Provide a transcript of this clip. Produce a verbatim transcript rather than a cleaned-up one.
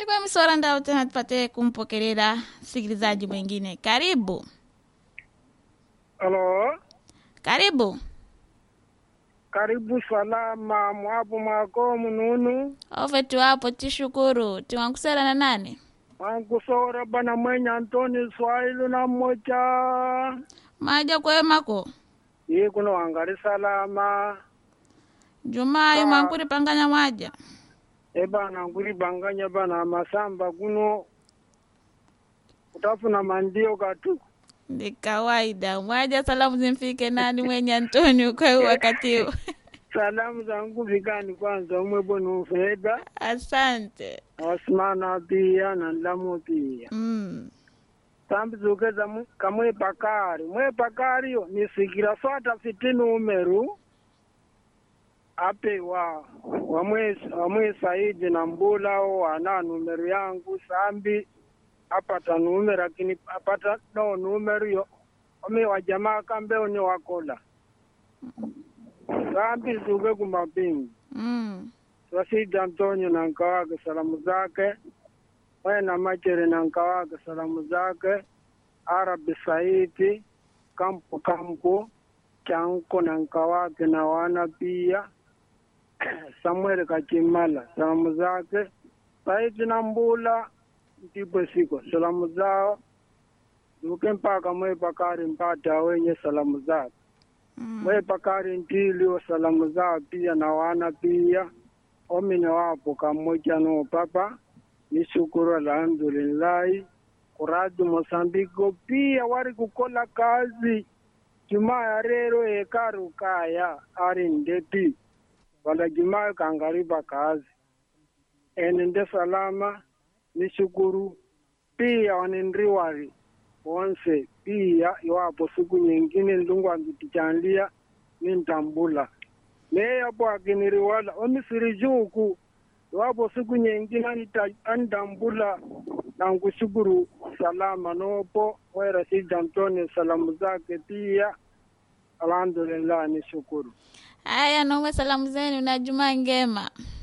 kwa misora ndao tena tupate kumpokelea sikilizaji mwingine. Karibu. Halo. Karibu. Karibu salama mwapo mwako mununu. Ofetu hapo tishukuru. Tiwankusela na nani? Wankusora bana mwenye Antoni Swailu na mocha. Maja kwe mako. Hii kuna wangari salama. Jumaa yu mankuri panganya maja. Eba na nguri banganya bana masamba kuno. Utafuna mandio katu. Ni kawaida. Mwaja salamu zimfike nani mwenye Antoni kwa wakati huu. Salamu zangu vikani kwanza umwebonu ufeda. Asante. Osmana pia na Lamu pia. Mm. Sambi zukeza kamwe pakari. Mwe pakari yo nisikira swata fitini umeru. Ape wa wamwe wamwe Saidi na Mbula o ana numeru yangu Sambi apata numeru lakini apata no numeru yo ome wa jamaa kambe ni wakola Sambi zuke kumapingi. Mm. Saidi Antonio na nkawake salamu zake. Wena Machere na nkawake salamu zake. Arabi Saidi kampu kampu Chanko na nkawake na wana pia. Samuel Kachimala salamu zake. Saidi na Mbula ndipo siko salamu zao. Duke mpaka mwe pakari mpata wenye salamu zake. Mm. Mwe pakari ntilio salamu zao pia na wana pia. Omine wapo kamoja no papa. Nishukuru alhamdulillahi. Kuradu Mosambiko pia wari kukola kazi. Jumaa rero ekaru kaya ari ndeti. Wala jumaa kangariba kazi. Enende salama. Nishukuru pia wanindriwari. Onse pia iwapo siku nyingine ndungu angitichandia nintambula. Mee hapo akiniriwala omisirijuku iwapo siku nyingine anitambula na nkushukuru salama nopo wera Saidi Antoni salamu zake pia alhamdulillah nishukuru. Haya nomwe salamu zenu na Jumaa ngema.